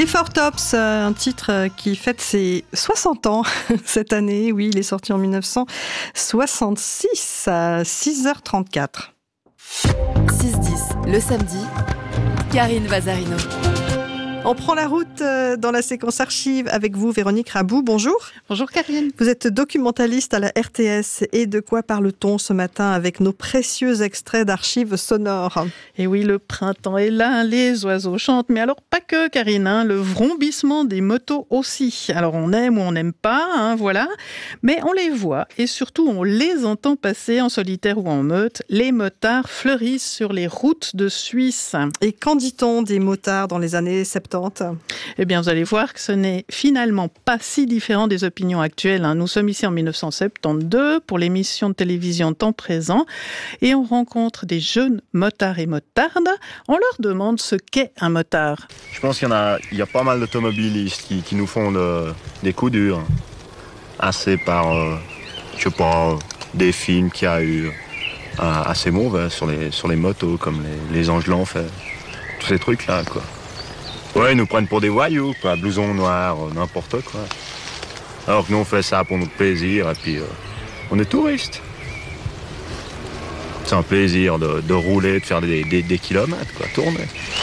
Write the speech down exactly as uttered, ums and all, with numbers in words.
Les Four Tops, un titre qui fête ses soixante ans cette année. Oui, il est sorti en mille neuf cent soixante-six à six heures trente-quatre. six dix, le samedi, Karine Vazarino. On prend la route dans la séquence archive avec vous, Véronique Rabou. Bonjour. Bonjour Karine. Vous êtes documentaliste à la R T S. Et de quoi parle-t-on ce matin avec nos précieux extraits d'archives sonores? Et oui, le printemps est là, les oiseaux chantent, mais alors pas que Karine, hein, le vrombissement des motos aussi. Alors on aime ou on n'aime pas, hein, voilà, mais on les voit et surtout on les entend passer en solitaire ou en meute. Les motards fleurissent sur les routes de Suisse. Et qu'en dit-on des motards dans les années soixante-dix? Eh bien, vous allez voir que ce n'est finalement pas si différent des opinions actuelles. Nous sommes ici en mille neuf cent soixante-douze pour l'émission de télévision Temps présent et on rencontre des jeunes motards et motardes. On leur demande ce qu'est un motard. Je pense qu'il y en a, il y a pas mal d'automobilistes qui, qui nous font de, des coups durs, assez par, euh, je sais pas, des films qu'il y a eu euh, assez mauvais sur les, sur les motos, comme les, les Anges de l'Enfer, tous ces trucs-là, quoi. Ouais, ils nous prennent pour des voyous, quoi, blouson noir, n'importe quoi. Alors que nous, on fait ça pour notre plaisir, et puis euh, on est touristes. C'est un plaisir de, de rouler, de faire des, des, des kilomètres, quoi, tourner.